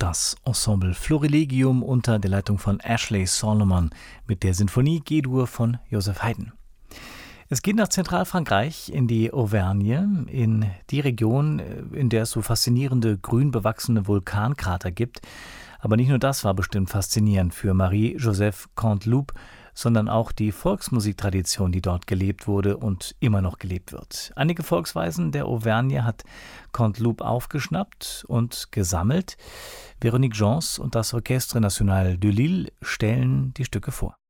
Das Ensemble Florilegium unter der Leitung von Ashley Solomon mit der Sinfonie G-Dur von Joseph Haydn. Es geht nach Zentralfrankreich in die Auvergne, in die Region, in der es so faszinierende grün bewachsene Vulkankrater gibt. Aber nicht nur das war bestimmt faszinierend für Marie-Joseph Canteloup, sondern auch die Volksmusiktradition, die dort gelebt wurde und immer noch gelebt wird. Einige Volksweisen der Auvergne hat Canteloup aufgeschnappt und gesammelt. Véronique Gens und das Orchestre National de Lille stellen die Stücke vor.